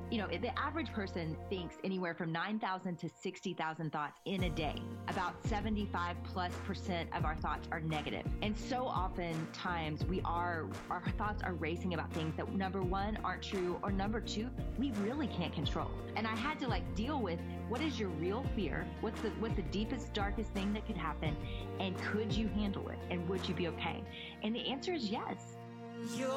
The average person thinks anywhere from 9,000 to 60,000 thoughts in a day. About 75+% of our thoughts are negative. And so oftentimes our thoughts are racing about things that, number one, aren't true, or number two, we really can't control. And I had to deal with, what is your real fear? What's the deepest, darkest thing that could happen? And could you handle it? And would you be okay? And the answer is yes.